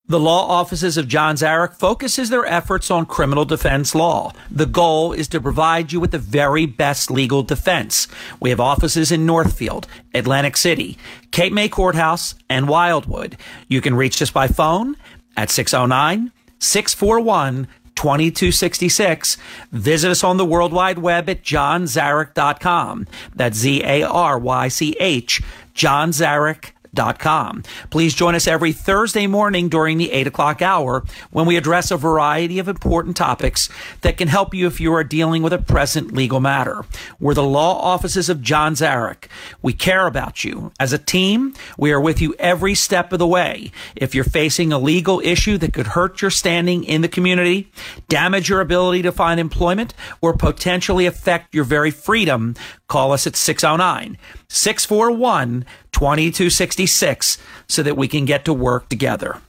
The law offices of John Zarek focuses their efforts on criminal defense law. The goal is to provide you with the very best legal defense. We have offices in Northfield, Atlantic City, Cape May Courthouse, and Wildwood. You can reach us by phone at 609-641-2266. Visit us on the World Wide Web at johnzarek.com. That's Zarych, johnzarek.com. Please join us every Thursday morning during the 8 o'clock hour when we address a variety of important topics that can help you if you are dealing with a present legal matter. We're the law offices of John Zarek. We care about you. As a team, we are with you every step of the way. If you're facing a legal issue that could hurt your standing in the community, damage your ability to find employment, or potentially affect your very freedom, call us at 609-641-2266 so that we can get to work together.